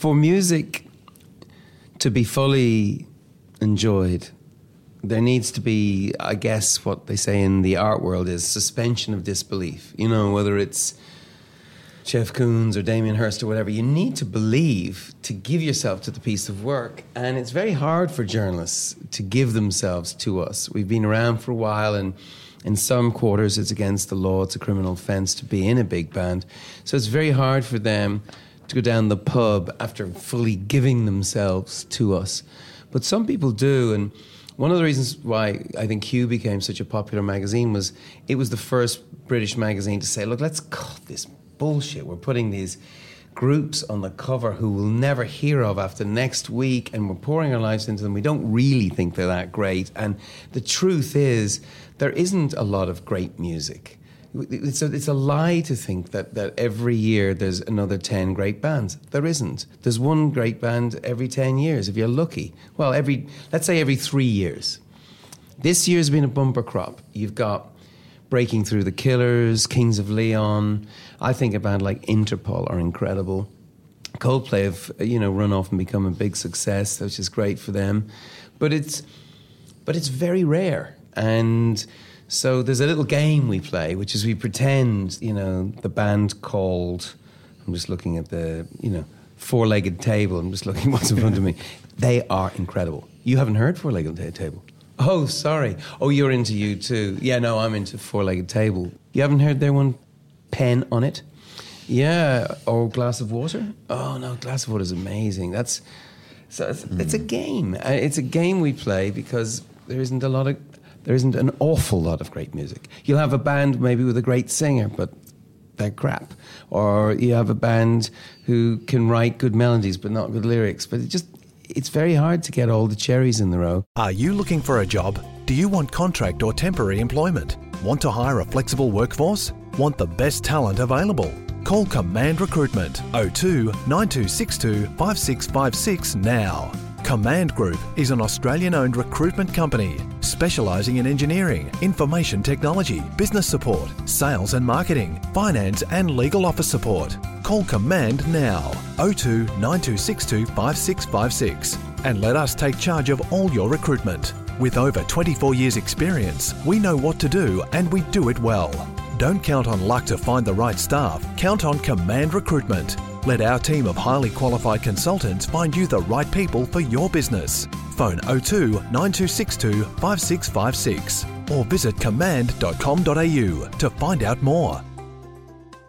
For music to be fully enjoyed, there needs to be, I guess, what they say in the art world is suspension of disbelief. You know, whether it's Jeff Koons or Damien Hirst or whatever, you need to believe to give yourself to the piece of work. And it's very hard for journalists to give themselves to us. We've been around for a while, and in some quarters it's against the law. It's a criminal offence to be in a big band. So it's very hard for them to go down the pub after fully giving themselves to us. But some people do, and one of the reasons why I think Q became such a popular magazine was it was the first British magazine to say, look, let's cut this bullshit. We're putting these groups on the cover who we'll never hear of after next week, and we're pouring our lives into them. We don't really think they're that great. And the truth is, there isn't a lot of great music. It's a lie to think that every year there's another 10 great bands. There isn't. There's one great band every 10 years, if you're lucky. Well, let's say every 3 years. This year's been a bumper crop. You've got Breaking Through the Killers, Kings of Leon. I think a band like Interpol are incredible. Coldplay have, run off and become a big success, which is great for them. But it's very rare. And so there's a little game we play, which is we pretend, the band called, I'm just looking at the, Four-Legged Table. I'm just looking what's in front of me. They are incredible. You haven't heard Four-Legged Table? Oh, sorry. Oh, you're into U2. Yeah, no, I'm into Four-Legged Table. You haven't heard their one, Pen on It? Yeah, or Glass of Water? Oh, no, Glass of Water is amazing. It's a game. It's a game we play because there isn't an awful lot of great music. You'll have a band maybe with a great singer, but they're crap. Or you have a band who can write good melodies but not good lyrics. But it's very hard to get all the cherries in the row. Are you looking for a job? Do you want contract or temporary employment? Want to hire a flexible workforce? Want the best talent available? Call Command Recruitment 02 9262 5656 now. Command Group is an Australian-owned recruitment company specialising in engineering, information technology, business support, sales and marketing, finance and legal office support. Call Command now 02 9262 5656 and let us take charge of all your recruitment. With over 24 years experience, we know what to do and we do it well. Don't count on luck to find the right staff. Count on Command Recruitment. Let our team of highly qualified consultants find you the right people for your business. Phone 02 9262 5656 or visit command.com.au to find out more.